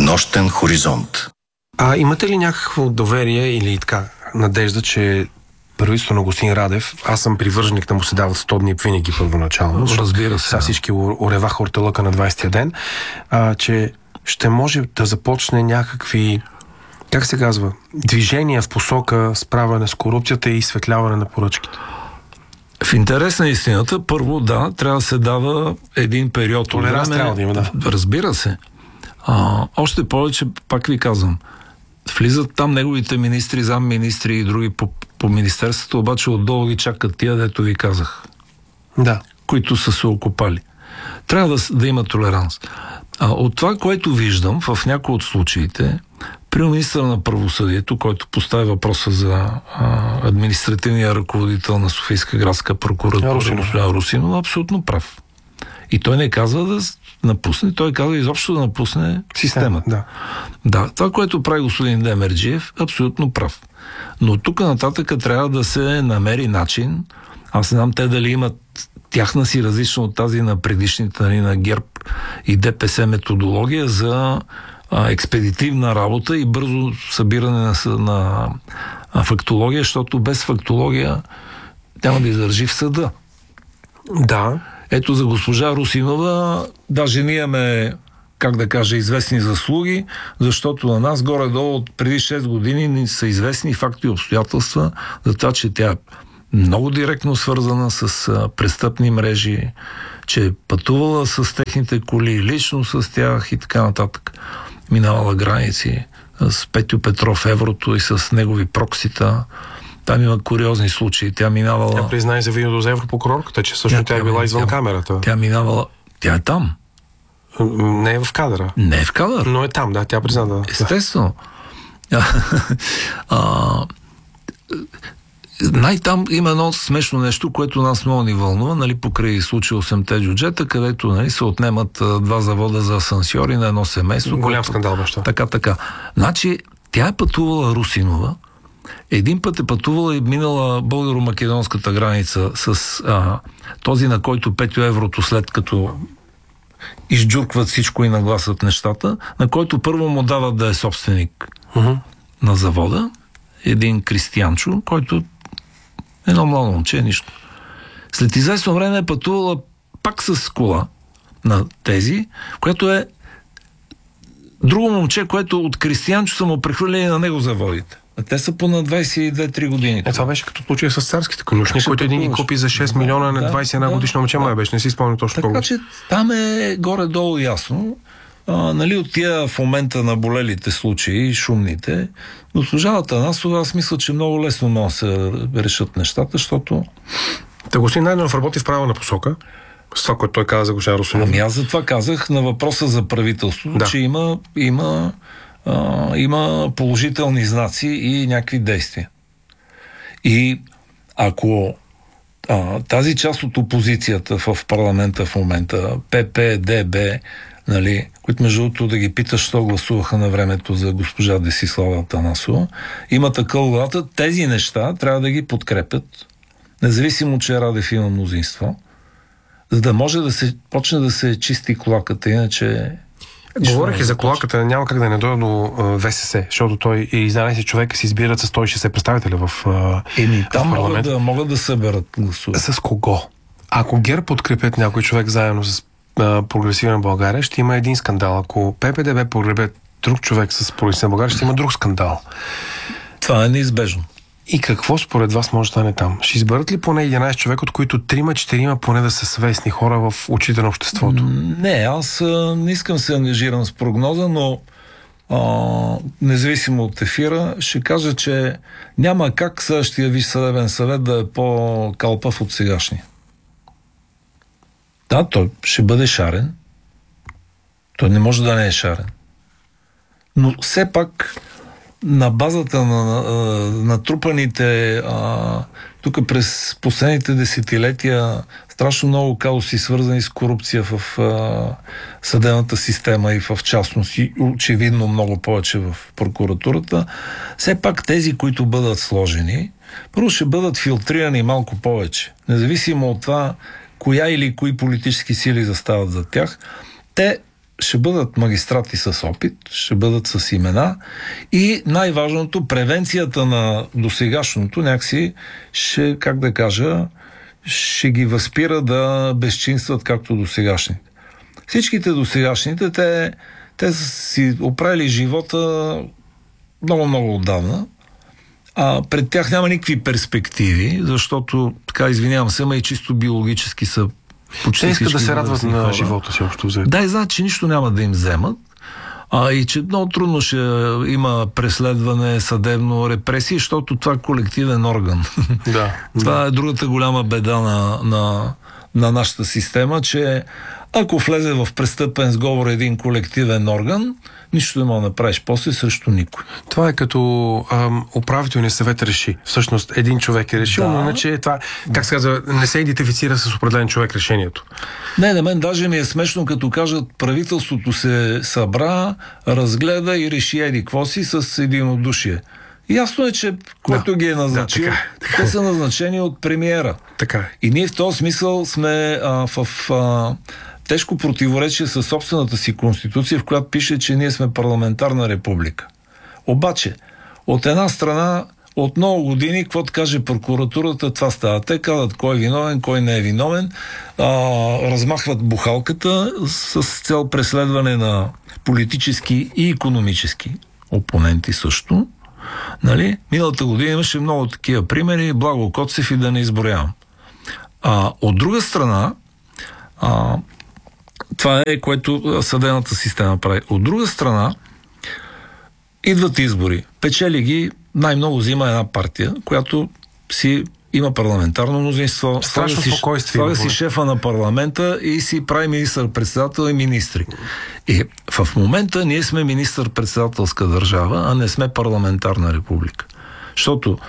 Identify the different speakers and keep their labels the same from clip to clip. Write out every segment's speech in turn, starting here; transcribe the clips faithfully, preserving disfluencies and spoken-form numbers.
Speaker 1: Нощен хоризонт.
Speaker 2: А имате ли някакво доверие или така надежда, че правителството на господин Радев, аз съм привърженик да му се дават сто дни винаги първоначално,
Speaker 3: разбира се,
Speaker 2: сега всички уреваха ортелъка на двайсетия ден, а, че ще може да започне някакви, как се казва, движения в посока справяне с корупцията и изсветляване на поръчките?
Speaker 3: В интерес на истината, първо, да, трябва да се дава един период.
Speaker 2: Толеранс трябва да има, да.
Speaker 3: Разбира се. А, още повече, пак ви казвам, влизат там неговите министри, замминистри и други по, по министерството, обаче отдолу ги чакат тия, дето ви казах.
Speaker 2: Да.
Speaker 3: Които са се окопали. Трябва да, да има толеранс. А, от това, което виждам в някои от случаите, при министъра на правосъдието, който постави въпроса за а, административния ръководител на Софийска градска прокуратура, госпожа Русинова, абсолютно прав. И той не казва да напусне, той казва изобщо да напусне системата.
Speaker 2: Да.
Speaker 3: Да, това, което прави господин Демерджиев, абсолютно прав. Но тук нататък трябва да се намери начин. Аз не знам те дали имат тяхна си различна от тази на предишните, нали, на ГЕРБ и ДПС методология за а, експедитивна работа и бързо събиране на, на а, фактология, защото без фактология няма да издържи в съда.
Speaker 2: Да.
Speaker 3: Ето за госпожа Русинова, даже ние имаме, как да кажа, известни заслуги, защото на нас горе-долу от преди шест години ни са известни факти и обстоятелства за това, че тя е много директно свързана с а, престъпни мрежи, че е пътувала с техните коли, лично с тях и така нататък. Минавала граници с Петю Петров Еврото и с негови проксита. Там има куриозни случаи. Тя минавала...
Speaker 2: Тя признае за видеото за европрокурорката, че също тя, тя е била извън
Speaker 3: тя,
Speaker 2: камерата.
Speaker 3: Тя минавала... Тя е там.
Speaker 2: Не е в кадъра.
Speaker 3: Не е в кадър.
Speaker 2: Но е там, да. Тя призна да...
Speaker 3: Естествено. а, най-там има едно смешно нещо, което нас много ни вълнува, нали, покрай случай осемте джуджета, където, нали, се отнемат а, два завода за асансьори на едно семейство.
Speaker 2: Голям
Speaker 3: което...
Speaker 2: скандал беше.
Speaker 3: Така, така. Значи, тя е пътувала Русинова, един път е пътувала и минала българо-македонската граница с а, този, на който Петю Еврото, след като изджуркват всичко и нагласят нещата, на който първо му дават да е собственик uh-huh. на завода, един Кристиянчо, който едно младо момче, нищо. След известно време е пътувала пак с кола на тези, което е друго момче, което от Кристиянчо са му прехвърлили на него заводите. А те са по на двайсет и две-три години.
Speaker 2: Е, това беше като случая с царските конюшни, който един ги купи за шест милиона на двайсет и една да, годишна момче, да, май беше, не си спомня точно колко.
Speaker 3: Така че там е горе-долу ясно. А, нали, от тия в момента наболелите случаи, шумните, госпожа Атанасова, аз мисля, че много лесно могат да се решат нещата, защото...
Speaker 2: Та господин Найденов работи в правилна посока, с това, което той каза за госпожа Русинова.
Speaker 3: Ами аз за това казах на въпроса за правителството, да. че има, има, а, има положителни знаци и някакви действия. И ако а, тази част от опозицията в парламента в момента, ПП, ДБ, нали, които между другото да ги питаш, що гласуваха на времето за госпожа Десислава Атанасова, има такъв главата, тези неща трябва да ги подкрепят, независимо, че Радев има мнозинство, за да може да се почне да се чисти колаката, иначе...
Speaker 2: Говорех и за колаката, няма как да не дойда до ВСС, защото той и единайсет човека се избират с сто и шейсет представителя в,
Speaker 3: Еми, там
Speaker 2: в парламент.
Speaker 3: Могат да, могат да съберат гласове.
Speaker 2: С кого? Ако ГЕРБ подкрепят някой човек заедно с а, Прогресивна България, ще има един скандал. Ако ППДБ подкрепят друг човек с Прогресивна България, ще има друг скандал.
Speaker 3: Това е неизбежно.
Speaker 2: И какво според вас може да стане там? Ще изберат ли поне единайсет човека, от които трима-четирима поне да са свестни хора в очите на обществото?
Speaker 3: Не, аз а, не искам да се ангажирам с прогноза, но а, независимо от ефира, ще кажа, че няма как следващия Висш съдебен съвет да е по-калпав от сегашния. Да, той ще бъде шарен. Той не може да не е шарен. Но все пак на базата на, на, на натрупаните а, тук през последните десетилетия страшно много казуси, свързани с корупция в а, съдебната система и в частност и очевидно много повече в прокуратурата, все пак тези, които бъдат сложени, първо ще бъдат филтрирани малко повече. Независимо от това коя или кои политически сили застават за тях, те ще бъдат магистрати с опит, ще бъдат с имена и най-важното, превенцията на досегашното някакси ще, как да кажа, ще ги възпира да безчинстват както досегашните. Всичките досегашните, те, те са си оправили живота много-много отдавна, а пред тях няма никакви перспективи, защото, така извинявам се, ма и чисто биологически са почти.
Speaker 2: Те искат да се радват на
Speaker 3: хора.
Speaker 2: живота си общо взето.
Speaker 3: Да, и знаят, че нищо няма да им вземат, а и че много трудно ще има преследване, съдебно, репресии, защото това е колективен орган.
Speaker 2: Да.
Speaker 3: Това е другата голяма беда на, на, на нашата система, че ако влезе в престъпен сговор един колективен орган, нищо не мога да направиш после срещу никой.
Speaker 2: Това е като ам, управителният съвет реши. Всъщност един човек е решил,
Speaker 3: Да.
Speaker 2: но иначе това, как се казва, не се идентифицира с определен човек решението.
Speaker 3: Не, на мен даже ми е смешно, като кажат, правителството се събра, разгледа и реши еди какво си с единодушие. Ясно е, че който
Speaker 2: Да.
Speaker 3: ги е назначил,
Speaker 2: Да, така, така.
Speaker 3: те са назначени от премиера.
Speaker 2: Така е.
Speaker 3: И ние в този смисъл сме а, в а, тежко противоречие със собствената си конституция, в която пише, че ние сме парламентарна република. Обаче, от една страна, от много години, каквото каже прокуратурата, това става. Те казват кой е виновен, кой не е виновен, а, размахват бухалката с цел преследване на политически и икономически опоненти също. Нали? Миналата година имаше много такива примери, Благо Коцев и да не изброявам. А, от друга страна, а, това е, което съдебната система прави. От друга страна, идват избори. Печели ги, най-много взима една партия, която си има парламентарно мнозинство, слага си, слага си шефа на парламента и си прави министър-председател и министри. И в момента ние сме министър-председателска държава, а не сме парламентарна република. Защото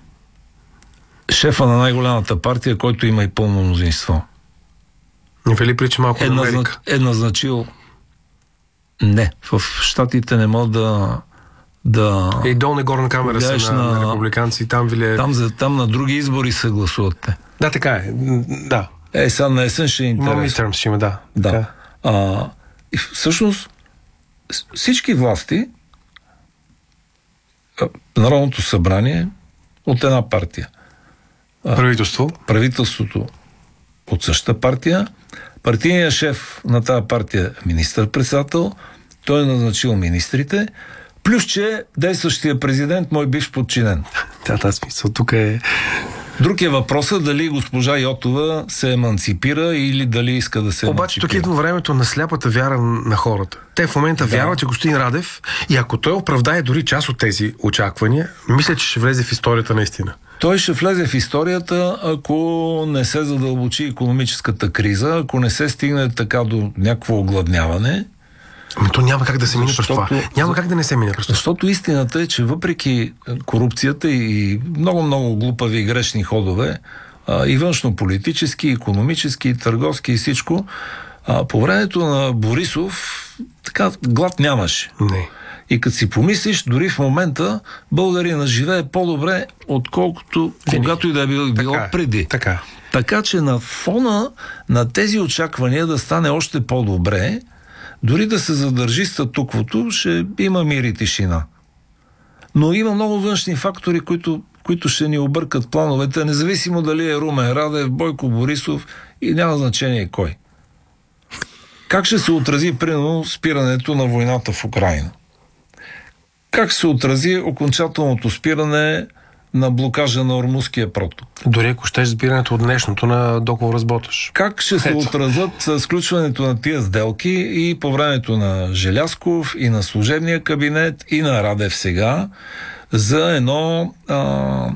Speaker 3: шефа на най-голямата партия, който има и пълно мнозинство,
Speaker 2: Не ви ли прича малко
Speaker 3: е,
Speaker 2: на
Speaker 3: назна...
Speaker 2: Америка?
Speaker 3: е назначил... Не, в щатите не мога да... да...
Speaker 2: И долна и горна камера са на, на републиканци, там ви ли е...
Speaker 3: Там, за, там на други избори се гласуват те.
Speaker 2: Да, така е. Да.
Speaker 3: Е, сега на есен ще е интересно.
Speaker 2: Midterms ще има, да.
Speaker 3: Да. А, и всъщност всички власти, Народното събрание от една партия.
Speaker 2: Правителство.
Speaker 3: Правителството от същата партия. Партийният шеф на тази партия е министър-председател. Той е назначил министрите. Плюс, че действащия президент, мой бивш подчинен.
Speaker 2: Да, да, смисъл. Тук е...
Speaker 3: Друг е въпросът дали госпожа Йотова се еманципира или дали иска да се еманципира.
Speaker 2: Обаче тук идва времето на сляпата вяра на хората. Те в момента да. вярват, че господин Радев, и ако той оправдае дори част от тези очаквания, мисля, че ще влезе в историята наистина.
Speaker 3: Той ще влезе в историята, ако не се задълбочи икономическата криза, ако не се стигне така до някакво огладняване.
Speaker 2: Ами то няма как да се мине през това. Няма как да не се мине през това.
Speaker 3: Защото истината е, че въпреки корупцията и много-много глупави и грешни ходове, и външно-политически, и икономически, и търговски и всичко, по времето на Борисов така глад нямаше.
Speaker 2: Не.
Speaker 3: И като си помислиш, дори в момента българина живее по-добре, отколкото Винаги. когато и да е било, било
Speaker 2: така,
Speaker 3: преди.
Speaker 2: Така.
Speaker 3: така че на фона на тези очаквания да стане още по-добре, дори да се задържи статуквото, ще има мир и тишина. Но има много външни фактори, които, които ще ни объркат плановете, независимо дали е Румен Радев, Бойко Борисов и няма значение кой. Как ще се отрази, примерно, спирането на войната в Украйна? Как се отрази окончателното спиране на блокажа на Ормузския проток?
Speaker 2: Дори ако ще спирането от днешното на договор с Боташ.
Speaker 3: Как ще се Ето. отразят с сключването на тия сделки и по времето на Желязков, и на служебния кабинет, и на Радев сега, за едно а,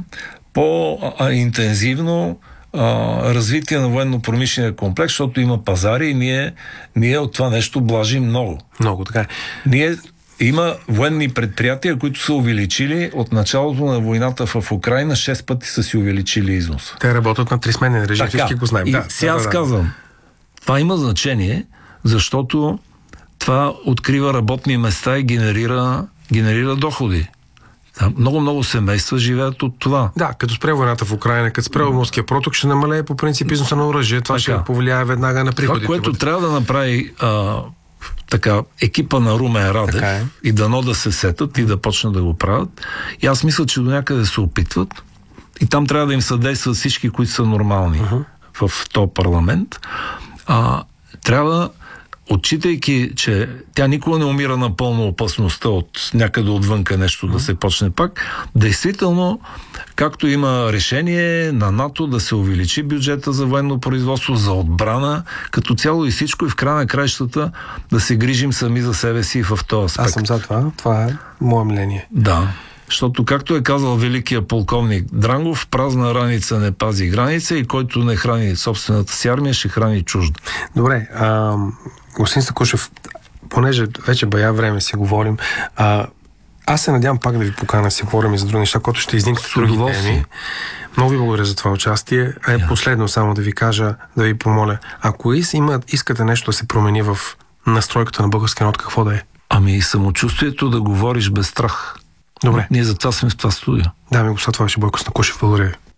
Speaker 3: по-интензивно а, развитие на военно-промишления комплекс, защото има пазари и ние, ние от това нещо блажим много.
Speaker 2: Много, така е.
Speaker 3: Ние Има военни предприятия, които са увеличили от началото на войната в Украйна, шест пъти са си увеличили износа.
Speaker 2: Те работят на трисменен режим, всички го знаем.
Speaker 3: И
Speaker 2: да,
Speaker 3: сега
Speaker 2: да,
Speaker 3: аз
Speaker 2: да,
Speaker 3: казвам, това има значение, защото това открива работни места и генерира, генерира доходи. Много-много семейства живеят от това.
Speaker 2: Да, като спре войната в Украйна, като спре Ормузския проток, ще намалее по принцип износа на оръжие. Това така ще повлияе веднага на приходите.
Speaker 3: Това, което трябва да направи а, така, екипа на Румен Радев
Speaker 2: е.
Speaker 3: и дано да се сетат и да почнат да го правят. И аз мисля, че до някъде се опитват и там трябва да им съдействат всички, които са нормални uh-huh. в този парламент. А, трябва, отчитайки, че тя никога не умира на пълна опасността от някъде отвънка нещо uh-huh. да се почне пак, действително, както има решение на НАТО да се увеличи бюджета за военно производство, за отбрана, като цяло и всичко и в края на краищата да се грижим сами за себе си в този аспект.
Speaker 2: Аз съм за това. Това е мое мнение.
Speaker 3: Да. Защото, както е казал великия полковник Дрангов, празна раница не пази граница и който не храни собствената си армия, ще храни чужда.
Speaker 2: Добре, а, господин Стакушев, понеже вече бая време си говорим, а, аз се надявам пак да ви покана да си говорим и за други неща, които ще изникнат с други теми. Много ви благодаря за това участие. А е последно само да ви кажа, да ви помоля, ако има, искате нещо да се промени в настройката на българския народ, какво да е?
Speaker 3: Ами самочувствието да говориш без страх.
Speaker 2: Добре.
Speaker 3: Ние затова сме в това студио.
Speaker 2: Дами и господа, това беше Бойко Стакушев. Благодаря ви.